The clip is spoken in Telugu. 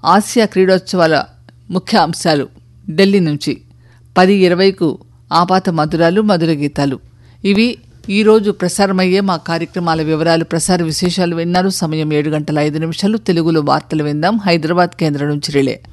ఆసియా క్రీడోత్సవాల ముఖ్య అంశాలు ఢిల్లీ నుంచి 10:20కు ఆపాత మధురాలు మధుర గీతాలు. ఇవి ఈరోజు ప్రసారమయ్యే మా కార్యక్రమాల వివరాలు. ప్రసార విశేషాలు విన్నారు. సమయం 7:05 తెలుగులో వార్తలు విందాం. హైదరాబాద్ కేంద్రం నుంచి రిలే.